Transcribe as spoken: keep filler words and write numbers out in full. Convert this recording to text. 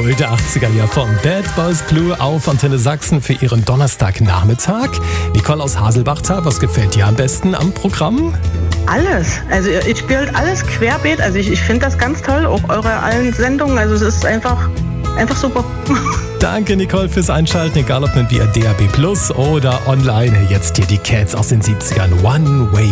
goldene achtziger Jahre von Bad Boys Blue auf Antenne Sachsen für Ihren Donnerstagnachmittag. Nicole aus Haselbachtal, was gefällt dir am besten am Programm? Alles. Also ich spiele alles querbeet. Also ich, ich finde das ganz toll, auch eure allen Sendungen. Also es ist einfach, einfach super. Danke Nicole fürs Einschalten, egal ob mit via D A B Plus oder online. Jetzt hier die Cats aus den siebzigern. One Way.